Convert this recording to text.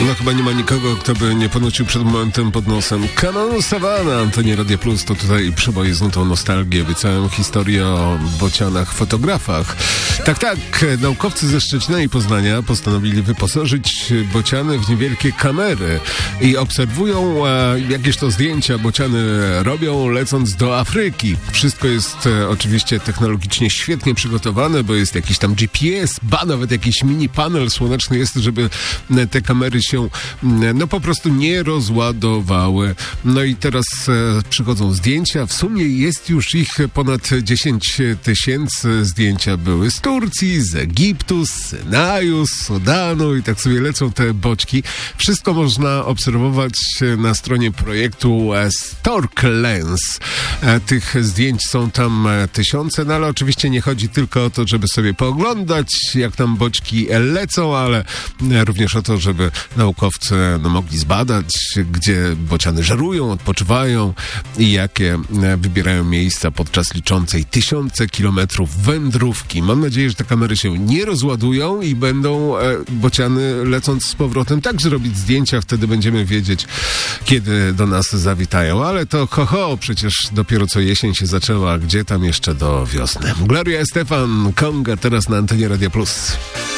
No chyba nie ma nikogo, kto by nie ponucił przed momentem pod nosem Kanonu Savana. Antenie Radio Plus to tutaj przeboje z nutą nostalgię, by całą historię o bocianach fotografach. Tak, naukowcy ze Szczecina i Poznania postanowili wyposażyć bociany w niewielkie kamery i obserwują jakieś to zdjęcia bociany robią, lecąc do Afryki. Wszystko jest oczywiście technologicznie świetnie przygotowane, bo jest jakiś tam GPS, nawet jakiś mini panel słoneczny jest, żeby te kamery się po prostu nie rozładowały. No i teraz przychodzą zdjęcia. W sumie jest już ich ponad 10 000. Zdjęcia były z Turcji, z Egiptu, z Synaju, z Sudanu i tak sobie lecą te boczki. Wszystko można obserwować na stronie projektu Stork Lens. Tych zdjęć są tam tysiące, no ale oczywiście nie chodzi tylko o to, żeby sobie pooglądać, jak tam boczki lecą, ale również o to, żeby naukowcy mogli zbadać, gdzie bociany żerują, odpoczywają i jakie wybierają miejsca podczas liczącej tysiące kilometrów wędrówki. Mam nadzieję, że te kamery się nie rozładują i będą bociany lecąc z powrotem także robić zdjęcia, wtedy będziemy wiedzieć, kiedy do nas zawitają. Ale to przecież dopiero co jesień się zaczęła, gdzie tam jeszcze do wiosny. Gloria Estefan, Conga, teraz na antenie Radia Plus.